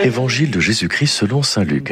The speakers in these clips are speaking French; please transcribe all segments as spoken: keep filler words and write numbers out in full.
Évangile de Jésus-Christ selon saint Luc.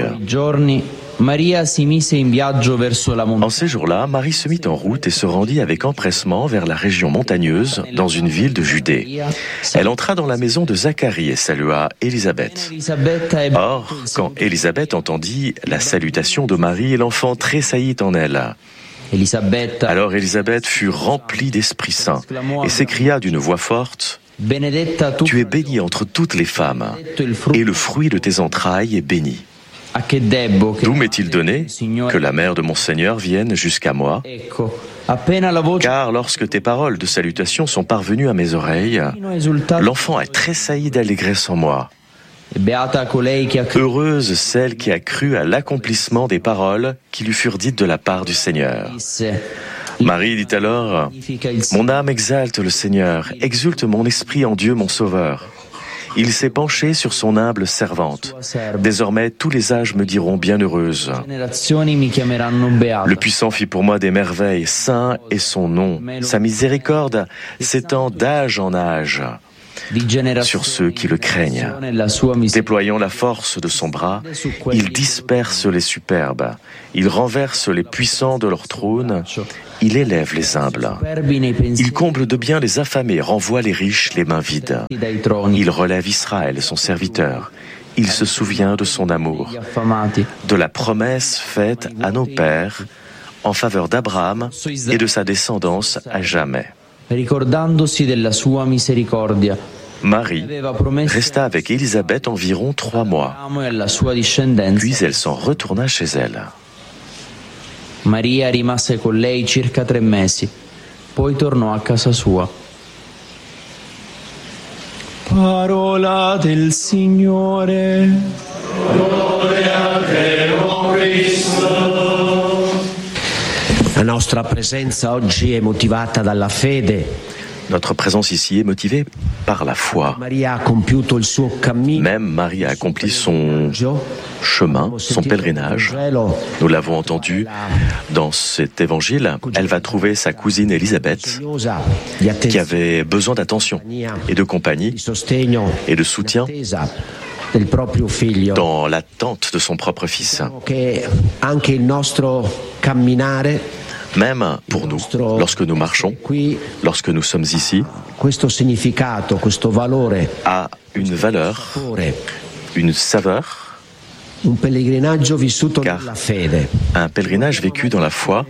En ces jours-là, Marie se mit en route et se rendit avec empressement vers la région montagneuse, dans une ville de Judée. Elle entra dans la maison de Zacharie et salua Élisabeth. Or, quand Élisabeth entendit la salutation de Marie, l'enfant tressaillit en elle. Alors Élisabeth fut remplie d'Esprit Saint et s'écria d'une voix forte: « Tu es bénie entre toutes les femmes, et le fruit de tes entrailles est béni. D'où m'est-il donné que la mère de mon Seigneur vienne jusqu'à moi? Car lorsque tes paroles de salutation sont parvenues à mes oreilles, l'enfant a tressailli d'allégresse en moi. Heureuse celle qui a cru à l'accomplissement des paroles qui lui furent dites de la part du Seigneur. » Marie dit alors: « Mon âme exalte le Seigneur, exulte mon esprit en Dieu mon Sauveur. Il s'est penché sur son humble servante. Désormais, tous les âges me diront bienheureuse. Le Puissant fit pour moi des merveilles, saint est son nom. Sa miséricorde s'étend d'âge en âge sur ceux qui le craignent. Déployant la force de son bras, il disperse les superbes. Il renverse les puissants de leur trône. Il élève les humbles. Il comble de bien les affamés, renvoie les riches les mains vides. Il relève Israël, son serviteur. Il se souvient de son amour, de la promesse faite à nos pères en faveur d'Abraham et de sa descendance à jamais. » Marie resta avec Élisabeth environ trois mois, puis elle s'en retourna chez elle. Maria rimase con lei circa tre mesi, poi tornò a casa sua. Parola del Signore. Gloria a te, o Cristo. La nostra presenza oggi è motivata dalla fede. Notre présence ici est motivée par la foi. Même Marie a accompli son chemin, son pèlerinage. Nous l'avons entendu dans cet évangile. Elle va trouver sa cousine Élisabeth, qui avait besoin d'attention et de compagnie et de soutien dans l'attente de son propre fils. Même pour nous, lorsque nous marchons, lorsque nous sommes ici, a une valeur, une saveur, car un pèlerinage vécu dans la foi.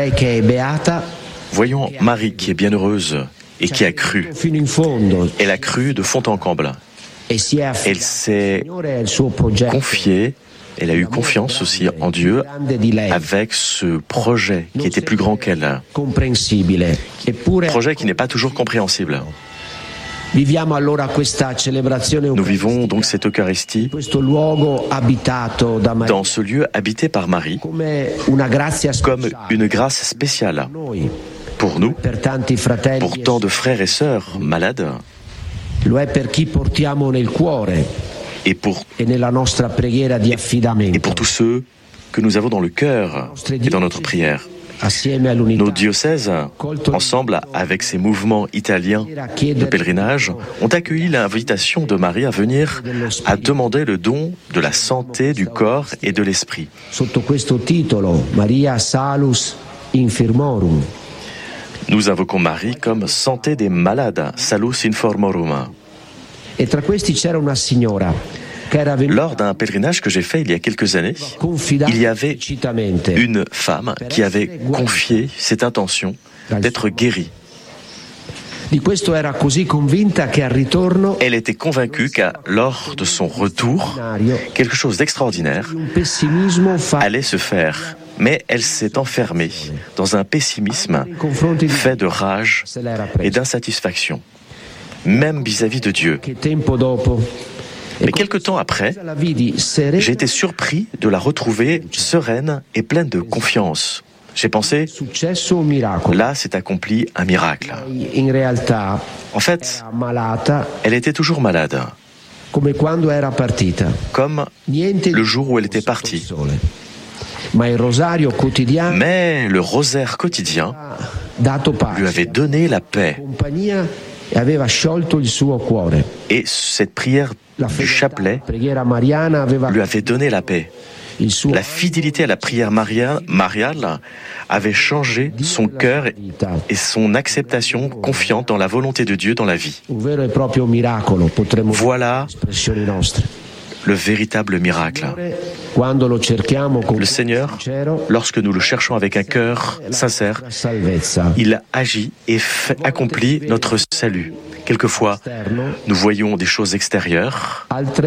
Voyons Marie qui est bienheureuse et qui a cru. Elle a cru de fond en comble. Elle s'est confiée. Elle a eu confiance aussi en Dieu avec ce projet qui était plus grand qu'elle. Projet qui n'est pas toujours compréhensible. Nous vivons donc cette Eucharistie dans ce lieu habité par Marie comme une grâce spéciale pour nous, pour tant de frères et sœurs malades. Et pour, et pour tous ceux que nous avons dans le cœur et dans notre prière. Nos diocèses, ensemble avec ces mouvements italiens de pèlerinage, ont accueilli l'invitation de Marie à venir à demander le don de la santé du corps et de l'esprit. Nous invoquons Marie comme santé des malades, salus informorum. Lors d'un pèlerinage que j'ai fait il y a quelques années, il y avait une femme qui avait confié cette intention d'être guérie. Elle était convaincue qu'à lors de son retour, quelque chose d'extraordinaire allait se faire. Mais elle s'est enfermée dans un pessimisme fait de rage et d'insatisfaction, même vis-à-vis de Dieu. Mais quelque temps après, j'ai été surpris de la retrouver sereine et pleine de confiance. J'ai pensé, là s'est accompli un miracle. En fait, elle était toujours malade, comme le jour où elle était partie. Mais le rosaire quotidien lui avait donné la paix Et cette prière du chapelet lui avait donné la paix. La fidélité à la prière mariale avait changé son cœur et son acceptation confiante dans la volonté de Dieu dans la vie. Voilà le véritable miracle. Le Seigneur, lorsque nous le cherchons avec un cœur sincère, il agit et fait, accomplit notre salut. Quelquefois, nous voyons des choses extérieures,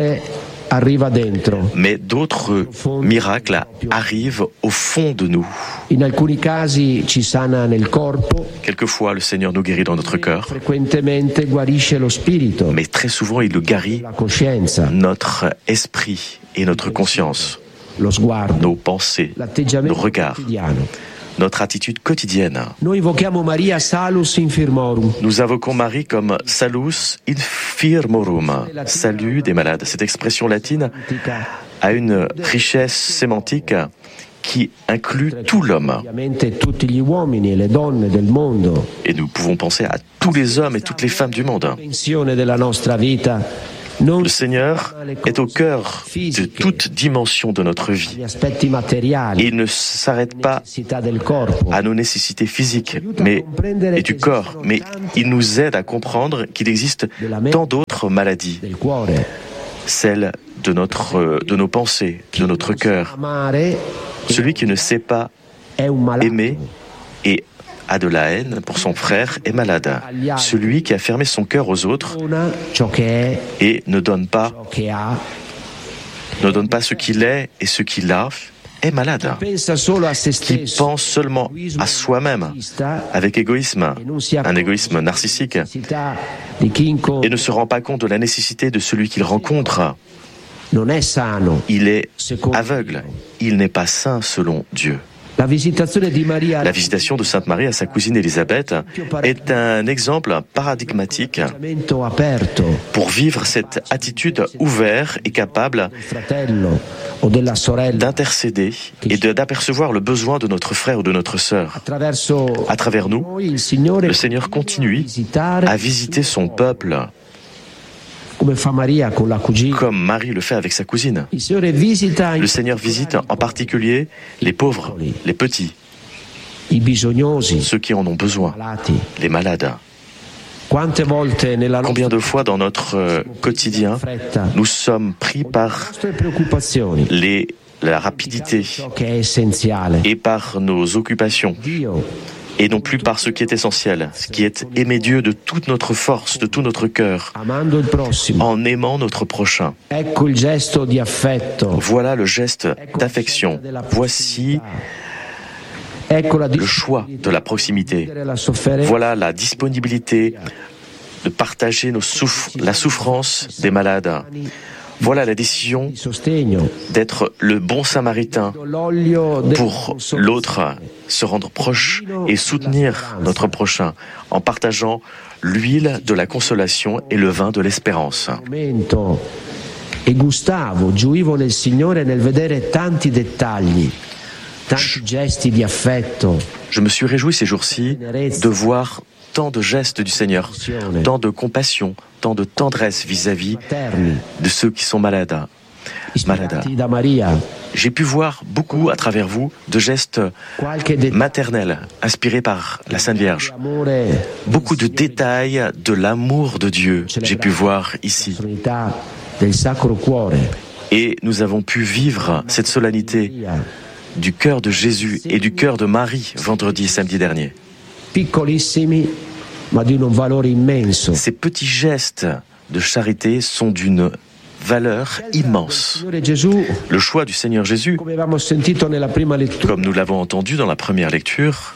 mais d'autres miracles arrivent au fond de nous. Quelquefois, le Seigneur nous guérit dans notre cœur, mais très souvent, il nous guérit notre esprit et notre conscience, nos pensées, nos regards, notre attitude quotidienne. Nous invoquons Marie comme Salus Infirmorum, salut des malades. Cette expression latine a une richesse sémantique qui inclut tout l'homme. Et nous pouvons penser à tous les hommes et toutes les femmes du monde. Le Seigneur est au cœur de toute dimension de notre vie. Il ne s'arrête pas à nos nécessités physiques mais, et du corps, mais il nous aide à comprendre qu'il existe tant d'autres maladies, celles de, notre, de nos pensées, de notre cœur. Celui qui ne sait pas aimer et a de la haine pour son frère est malade. Celui qui a fermé son cœur aux autres et ne donne pas, ne donne pas ce qu'il est et ce qu'il a est malade. Qui pense seulement à soi-même avec égoïsme, un égoïsme narcissique, et ne se rend pas compte de la nécessité de celui qu'il rencontre. Il est aveugle, il n'est pas sain selon Dieu. La visitation de Sainte Marie à sa cousine Élisabeth est un exemple paradigmatique pour vivre cette attitude ouverte et capable d'intercéder et d'apercevoir le besoin de notre frère ou de notre sœur. À travers nous, le Seigneur continue à visiter son peuple, comme Marie le fait avec sa cousine. Le Seigneur visite en particulier les pauvres, les petits, ceux qui en ont besoin, les malades. Combien de fois dans notre quotidien, nous sommes pris par les, la rapidité et par nos occupations, et non plus par ce qui est essentiel, ce qui est aimer Dieu de toute notre force, de tout notre cœur, en aimant notre prochain. Voilà le geste d'affection. Voici le choix de la proximité. Voilà la disponibilité de partager nos souff- la souffrance des malades. Voilà la décision d'être le bon samaritain pour l'autre, se rendre proche et soutenir notre prochain en partageant l'huile de la consolation et le vin de l'espérance. E gustavo, gioivo nel Signore nel vedere tanti dettagli, tanti gesti di affetto. Je me suis réjoui ces jours-ci de voir tant de gestes du Seigneur, tant de compassion, tant de tendresse vis-à-vis de ceux qui sont malades. malades. J'ai pu voir beaucoup à travers vous de gestes maternels inspirés par la Sainte Vierge. Beaucoup de détails de l'amour de Dieu, j'ai pu voir ici. Et nous avons pu vivre cette solennité du cœur de Jésus et du cœur de Marie vendredi et samedi dernier. Ces petits gestes de charité sont d'une valeur immense. Le choix du Seigneur Jésus, comme nous l'avons entendu dans la première lecture,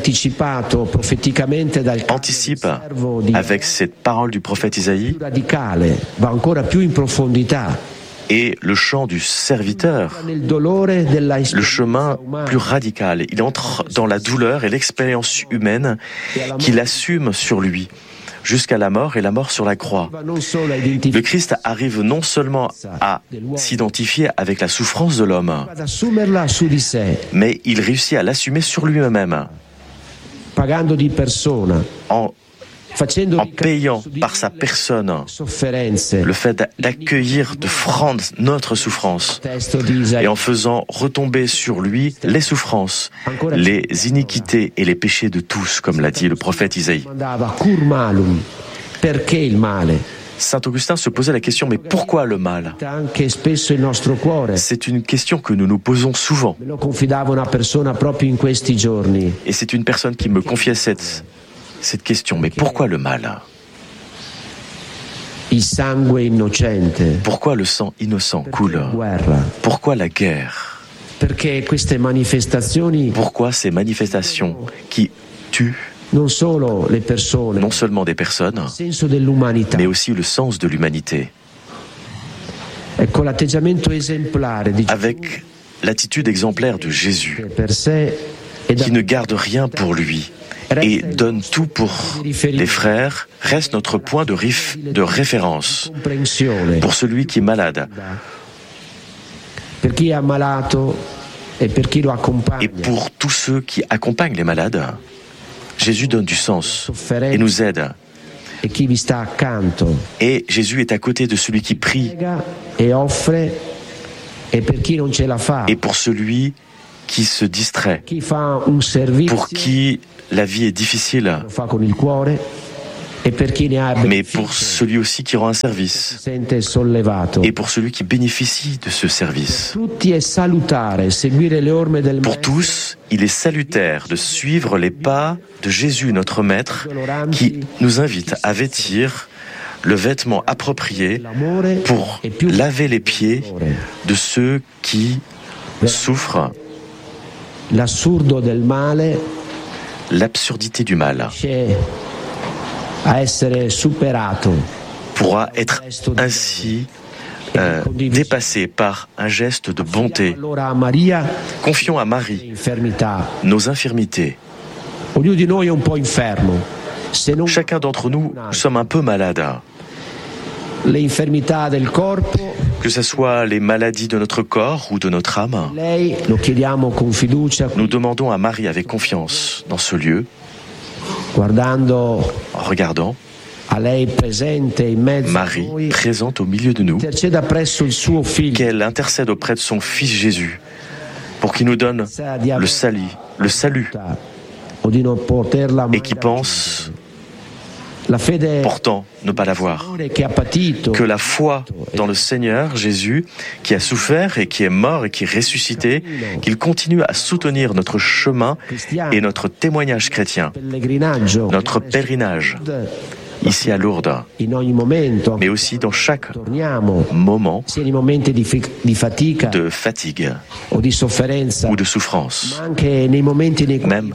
anticipe avec cette parole du prophète Isaïe et le chant du serviteur, le chemin plus radical. Il entre dans la douleur et l'expérience humaine qu'il assume sur lui, jusqu'à la mort et la mort sur la croix. Le Christ arrive non seulement à s'identifier avec la souffrance de l'homme, mais il réussit à l'assumer sur lui-même, en en payant par sa personne le fait d'accueillir, de prendre notre souffrance, et en faisant retomber sur lui les souffrances, les iniquités et les péchés de tous, comme l'a dit le prophète Isaïe. Saint Augustin se posait la question, mais pourquoi le mal? C'est une question que nous nous posons souvent. Et c'est une personne qui me confiait cette, cette question, mais pourquoi le mal? Pourquoi le sang innocent coule? Pourquoi la guerre? Pourquoi ces manifestations qui tuent non seulement des personnes, mais aussi le sens de l'humanité? Avec l'attitude exemplaire de Jésus, qui ne garde rien pour lui et donne tout pour les frères, reste notre point de, rif, de référence pour celui qui est malade et pour tous ceux qui accompagnent les malades. Jésus donne du sens et nous aide. Et Jésus est à côté de celui qui prie et pour celui qui se distrait, pour qui la vie est difficile, mais pour celui aussi qui rend un service et pour celui qui bénéficie de ce service. Pour tous, il est salutaire de suivre les pas de Jésus, notre Maître, qui nous invite à vêtir le vêtement approprié pour laver les pieds de ceux qui souffrent. L'absurdité du mal pourra être ainsi euh, dépassée par un geste de bonté. Confions à Marie nos infirmités. Chacun d'entre nous, nous sommes un peu malades. Que ce soit les maladies de notre corps ou de notre âme, nous demandons à Marie avec confiance dans ce lieu, en regardant Marie présente au milieu de nous, qu'elle intercède auprès de son Fils Jésus pour qu'il nous donne le salut, le salut, et qui pense pourtant ne pas l'avoir. Que la foi dans le Seigneur Jésus, qui a souffert et qui est mort et qui est ressuscité, qu'il continue à soutenir notre chemin et notre témoignage chrétien, notre pèlerinage ici à Lourdes, mais aussi dans chaque moment de fatigue ou de souffrance, même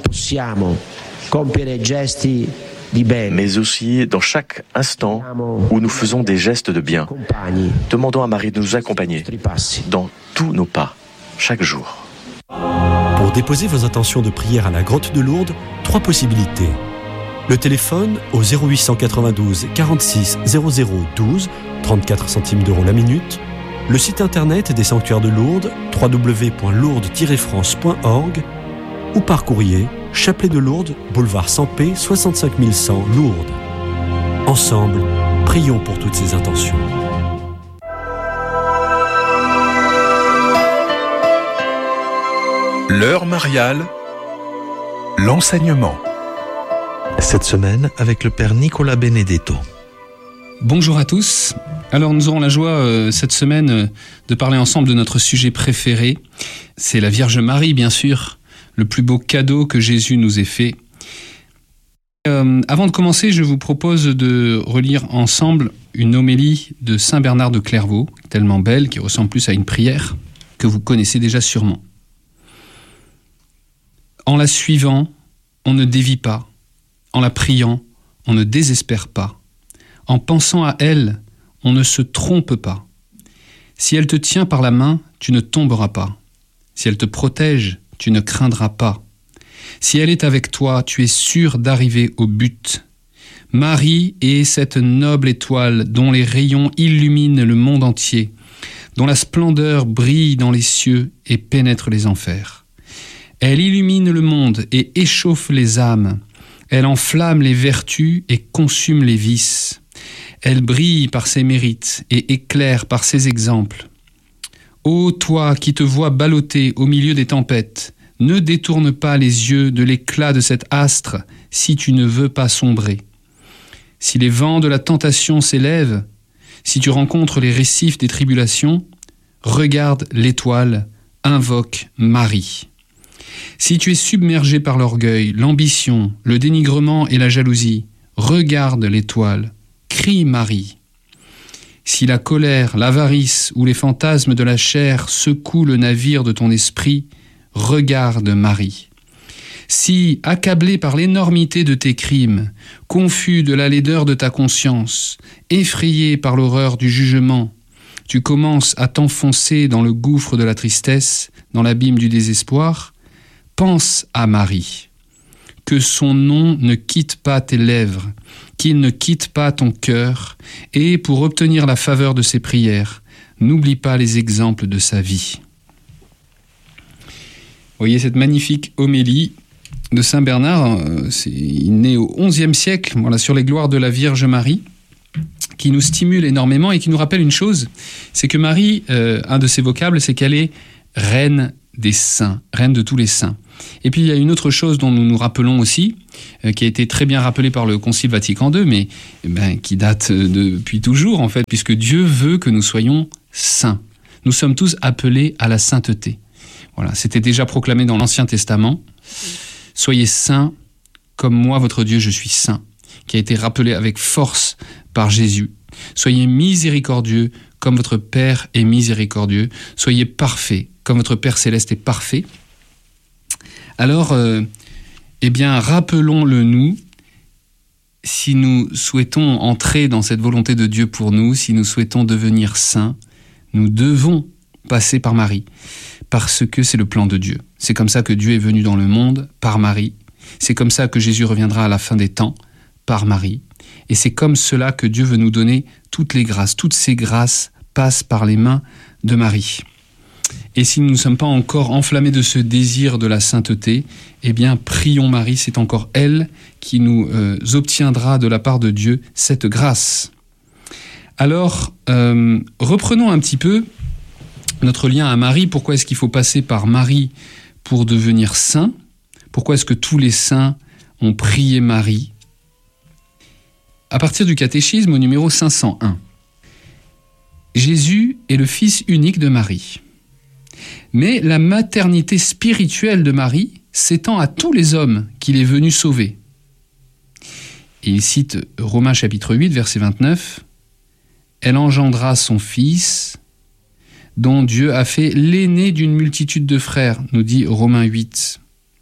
mais aussi dans chaque instant où nous faisons des gestes de bien. Demandons à Marie de nous accompagner dans tous nos pas, chaque jour. Pour déposer vos intentions de prière à la grotte de Lourdes, trois possibilités. Le téléphone au zéro huit cent quatre-vingt-douze quarante-six zéro zéro douze, trente-quatre centimes d'euros la minute. Le site internet des sanctuaires de Lourdes, w w w point lourdes tiret france point org, ou par courrier, Chapelet de Lourdes, boulevard Sampé, soixante-cinq mille cent, Lourdes. Ensemble, prions pour toutes ces intentions. L'heure mariale, l'enseignement. Cette semaine, avec le Père Nicolas Benedetto. Bonjour à tous. Alors nous aurons la joie euh, cette semaine euh, de parler ensemble de notre sujet préféré. C'est la Vierge Marie, bien sûr, le plus beau cadeau que Jésus nous ait fait. Euh, avant de commencer, je vous propose de relire ensemble une homélie de Saint Bernard de Clairvaux, tellement belle, qui ressemble plus à une prière, que vous connaissez déjà sûrement. En la suivant, on ne dévie pas. En la priant, on ne désespère pas. En pensant à elle, on ne se trompe pas. Si elle te tient par la main, tu ne tomberas pas. Si elle te protège, tu ne craindras pas. Si elle est avec toi, tu es sûr d'arriver au but. Marie est cette noble étoile dont les rayons illuminent le monde entier, dont la splendeur brille dans les cieux et pénètre les enfers. Elle illumine le monde et échauffe les âmes. Elle enflamme les vertus et consume les vices. Elle brille par ses mérites et éclaire par ses exemples. Ô toi qui te vois ballotter au milieu des tempêtes, ne détourne pas les yeux de l'éclat de cet astre si tu ne veux pas sombrer. Si les vents de la tentation s'élèvent, si tu rencontres les récifs des tribulations, regarde l'étoile, invoque Marie. Si tu es submergé par l'orgueil, l'ambition, le dénigrement et la jalousie, regarde l'étoile, crie Marie. Si la colère, l'avarice ou les fantasmes de la chair secouent le navire de ton esprit, regarde Marie. Si, accablé par l'énormité de tes crimes, confus de la laideur de ta conscience, effrayé par l'horreur du jugement, tu commences à t'enfoncer dans le gouffre de la tristesse, dans l'abîme du désespoir, pense à Marie. Que son nom ne quitte pas tes lèvres, qu'il ne quitte pas ton cœur, et pour obtenir la faveur de ses prières, n'oublie pas les exemples de sa vie. Vous voyez cette magnifique homélie de Saint Bernard, c'est, il naît au onzième siècle, voilà, sur les gloires de la Vierge Marie, qui nous stimule énormément et qui nous rappelle une chose, c'est que Marie, euh, un de ses vocables, c'est qu'elle est reine des saints, reine de tous les saints. Et puis il y a une autre chose dont nous nous rappelons aussi, euh, qui a été très bien rappelée par le Concile Vatican deux, mais eh ben, qui date de, depuis toujours en fait, puisque Dieu veut que nous soyons saints. Nous sommes tous appelés à la sainteté. Voilà, c'était déjà proclamé dans l'Ancien Testament. Soyez saints comme moi, votre Dieu, je suis saint, qui a été rappelé avec force par Jésus. Soyez miséricordieux comme votre Père est miséricordieux. Soyez parfaits comme votre Père céleste est parfait. Alors, euh, eh bien, rappelons-le nous, si nous souhaitons entrer dans cette volonté de Dieu pour nous, si nous souhaitons devenir saints, nous devons passer par Marie, parce que c'est le plan de Dieu. C'est comme ça que Dieu est venu dans le monde, par Marie. C'est comme ça que Jésus reviendra à la fin des temps, par Marie. Et c'est comme cela que Dieu veut nous donner toutes les grâces. Toutes ces grâces passent par les mains de Marie. Et si nous ne sommes pas encore enflammés de ce désir de la sainteté, eh bien, prions Marie, c'est encore elle qui nous euh, obtiendra de la part de Dieu cette grâce. Alors, euh, reprenons un petit peu notre lien à Marie. Pourquoi est-ce qu'il faut passer par Marie pour devenir saint ? Pourquoi est-ce que tous les saints ont prié Marie ? À partir du catéchisme au numéro cinq cent un. Jésus est le fils unique de Marie. Mais la maternité spirituelle de Marie s'étend à tous les hommes qu'il est venu sauver. Et il cite Romains chapitre huit, verset vingt-neuf. « Elle engendra son fils, dont Dieu a fait l'aîné d'une multitude de frères », nous dit Romains huit.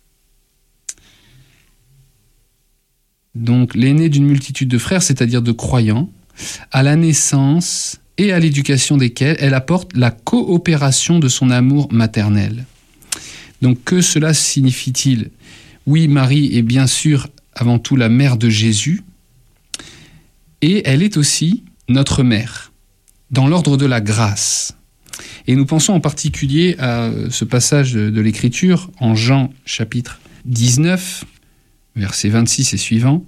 Donc l'aîné d'une multitude de frères, c'est-à-dire de croyants, à la naissance et à l'éducation desquels elle apporte la coopération de son amour maternel. Donc que cela signifie-t-il ? Oui, Marie est bien sûr avant tout la mère de Jésus, et elle est aussi notre mère, dans l'ordre de la grâce. Et nous pensons en particulier à ce passage de l'Écriture en Jean chapitre dix-neuf, versets vingt-six et suivants.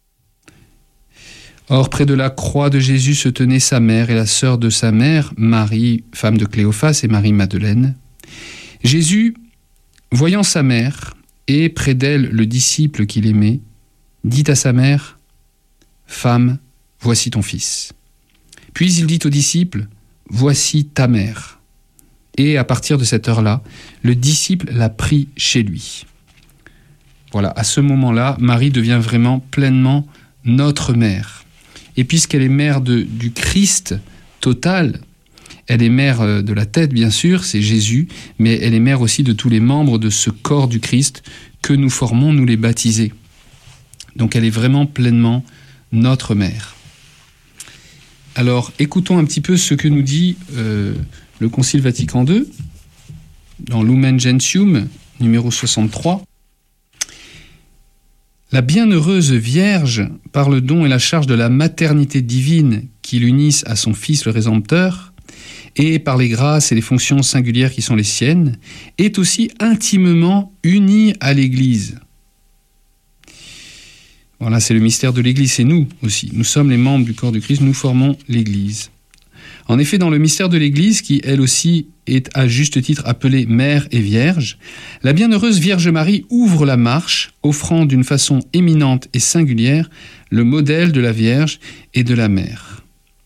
Or, près de la croix de Jésus se tenaient sa mère et la sœur de sa mère, Marie, femme de Cléophas, et Marie-Madeleine. Jésus, voyant sa mère, et près d'elle le disciple qu'il aimait, dit à sa mère, « Femme, voici ton fils. » Puis il dit au disciple, « Voici ta mère. » Et à partir de cette heure-là, le disciple l'a pris chez lui. Voilà, à ce moment-là, Marie devient vraiment pleinement notre mère. Et puisqu'elle est mère de, du Christ total, elle est mère de la tête, bien sûr, c'est Jésus, mais elle est mère aussi de tous les membres de ce corps du Christ que nous formons, nous les baptisés. Donc elle est vraiment pleinement notre mère. Alors, écoutons un petit peu ce que nous dit euh, le Concile Vatican deux, dans Lumen Gentium, numéro soixante-trois. La bienheureuse Vierge, par le don et la charge de la maternité divine qui l'unissent à son Fils le Rédempteur, et par les grâces et les fonctions singulières qui sont les siennes, est aussi intimement unie à l'Église. Voilà, c'est le mystère de l'Église, c'est nous aussi. Nous sommes les membres du corps du Christ, nous formons l'Église. En effet, dans le mystère de l'Église, qui elle aussi est à juste titre appelée Mère et Vierge, la bienheureuse Vierge Marie ouvre la marche, offrant d'une façon éminente et singulière le modèle de la Vierge et de la Mère.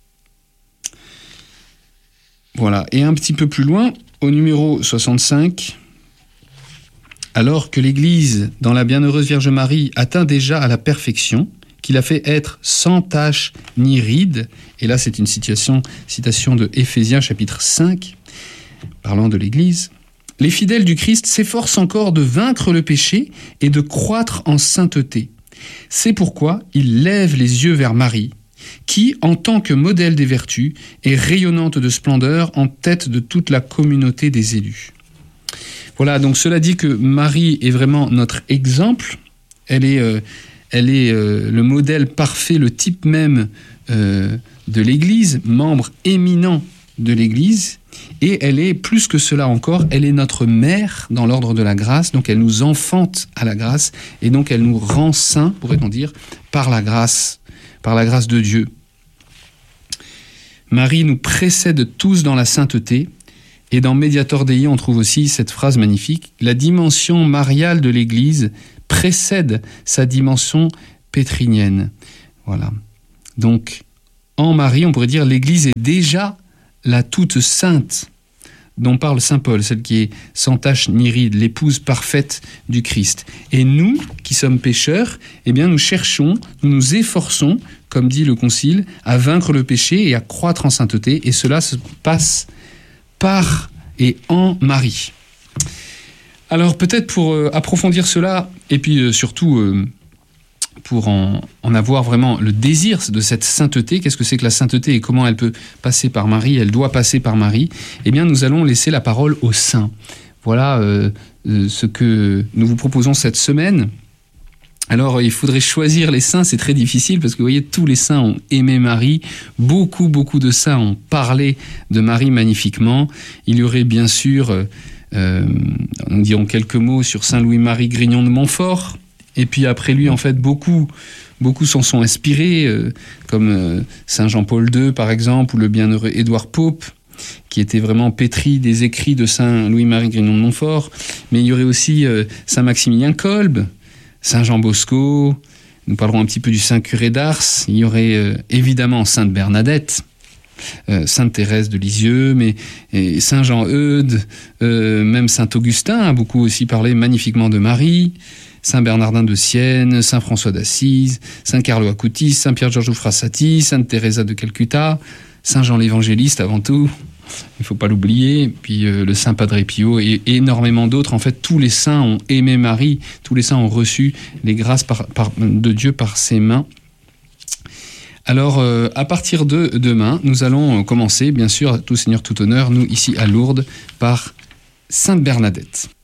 Voilà, et un petit peu plus loin, au numéro soixante-cinq, alors que l'Église, dans la bienheureuse Vierge Marie, atteint déjà à la perfection, qu'il a fait être sans tache ni ride, et là c'est une citation, citation de Éphésiens chapitre cinq, parlant de l'Église, les fidèles du Christ s'efforcent encore de vaincre le péché et de croître en sainteté. C'est pourquoi ils lèvent les yeux vers Marie, qui, en tant que modèle des vertus, est rayonnante de splendeur en tête de toute la communauté des élus. Voilà, donc cela dit que Marie est vraiment notre exemple, elle est... Euh, Elle est euh, le modèle parfait, le type même euh, de l'Église, membre éminent de l'Église. Et elle est, plus que cela encore, elle est notre mère dans l'ordre de la grâce. Donc elle nous enfante à la grâce. Et donc elle nous rend saints, pourrait-on dire, par la grâce, par la grâce de Dieu. Marie nous précède tous dans la sainteté. Et dans Mediator Dei, on trouve aussi cette phrase magnifique. La dimension mariale de l'Église précède sa dimension pétrinienne. Voilà. Donc, en Marie, on pourrait dire l'Église est déjà la toute sainte dont parle saint Paul, celle qui est sans tache ni ride, l'épouse parfaite du Christ. Et nous, qui sommes pécheurs, eh bien, nous cherchons, nous nous efforçons, comme dit le Concile, à vaincre le péché et à croître en sainteté, et cela se passe par et en Marie. Alors peut-être pour euh, approfondir cela, et puis euh, surtout euh, pour en, en avoir vraiment le désir de cette sainteté, qu'est-ce que c'est que la sainteté et comment elle peut passer par Marie, elle doit passer par Marie, eh bien nous allons laisser la parole aux saints. Voilà euh, euh, ce que nous vous proposons cette semaine. Alors, il faudrait choisir les saints, c'est très difficile parce que vous voyez, tous les saints ont aimé Marie, beaucoup, beaucoup de saints ont parlé de Marie magnifiquement. Il y aurait bien sûr, euh, nous dirons quelques mots sur saint Louis-Marie Grignon de Montfort, et puis après lui, en fait, beaucoup, beaucoup s'en sont inspirés, euh, comme euh, saint Jean-Paul deux, par exemple, ou le bienheureux Édouard Pope, qui était vraiment pétri des écrits de saint Louis-Marie Grignon de Montfort. Mais il y aurait aussi euh, saint Maximilien Kolb, saint Jean Bosco, nous parlerons un petit peu du saint curé d'Ars, il y aurait euh, évidemment sainte Bernadette, euh, sainte Thérèse de Lisieux, mais et saint Jean Eudes, euh, même saint Augustin a beaucoup aussi parlé magnifiquement de Marie, saint Bernardin de Sienne, saint François d'Assise, saint Carlo Acutis, saint Pierre Giorgio Frassati, sainte Teresa de Calcutta, saint Jean l'Évangéliste avant tout, il ne faut pas l'oublier, puis euh, le saint Padre Pio et, et énormément d'autres. En fait, tous les saints ont aimé Marie, tous les saints ont reçu les grâces par, par, de Dieu par ses mains. Alors, euh, à partir de demain, nous allons commencer, bien sûr, tout Seigneur, tout honneur, nous ici à Lourdes, par sainte Bernadette.